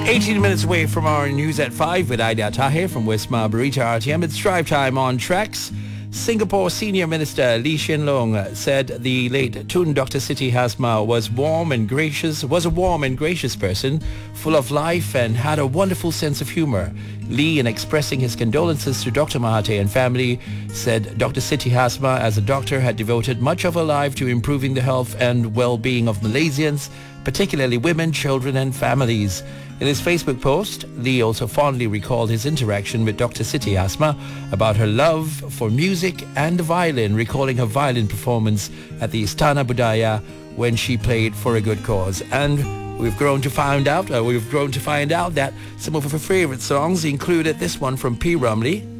18 minutes away from our news at 5 with Aida Tahir from West Marbury to RTM. It's drive time on tracks. Singapore Senior Minister Lee Hsien Loong said the late Tun Dr. Siti Hasma was a warm and gracious person, full of life and had a wonderful sense of humor. Lee, in expressing his condolences to Dr. Mahathir and family, said Dr. Siti Hasma as a doctor had devoted much of her life to improving the health and well-being of Malaysians, particularly women, children and families. In his Facebook post, Lee also fondly recalled his interaction with Dr. Siti Hasma about her love for music and the violin, recalling her violin performance at the Istana Budaya when she played for a good cause. And we've grown to find out that some of her favorite songs included this one from P. Rumley,